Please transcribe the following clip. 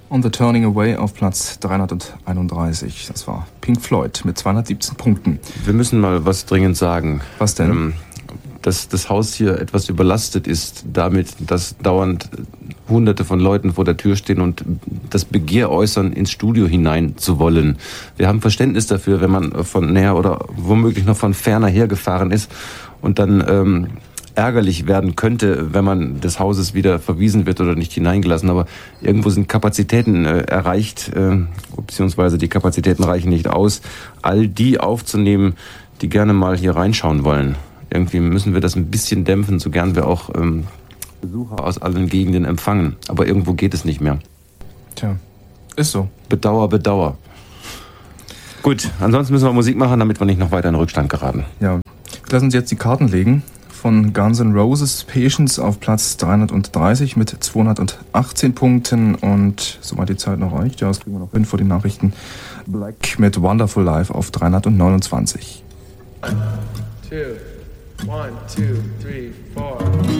On the Turning Away auf Platz 331. Das war Pink Floyd mit 217 Punkten. Wir müssen mal was dringend sagen. Was denn? Dass das Haus hier etwas überlastet ist damit, dass dauernd Hunderte von Leuten vor der Tür stehen und das Begehr äußern, ins Studio hinein zu wollen. Wir haben Verständnis dafür, wenn man von näher oder womöglich noch von ferner hergefahren ist und dann ärgerlich werden könnte, wenn man des Hauses wieder verwiesen wird oder nicht hineingelassen. Aber irgendwo sind Kapazitäten erreicht, beziehungsweise die Kapazitäten reichen nicht aus, all die aufzunehmen, die gerne mal hier reinschauen wollen. Irgendwie müssen wir das ein bisschen dämpfen, so gern wir auch Besucher aus allen Gegenden empfangen. Aber irgendwo geht es nicht mehr. Tja, ist so. Bedauer. Gut, ansonsten müssen wir Musik machen, damit wir nicht noch weiter in Rückstand geraten. Ja, wir lassen uns jetzt die Karten legen. Von Guns N' Roses Patience auf Platz 330 mit 218 Punkten. Und soweit die Zeit noch reicht, ja, das kriegen wir noch hin vor den Nachrichten. Black mit Wonderful Life auf 329. 1, 2, 3, 4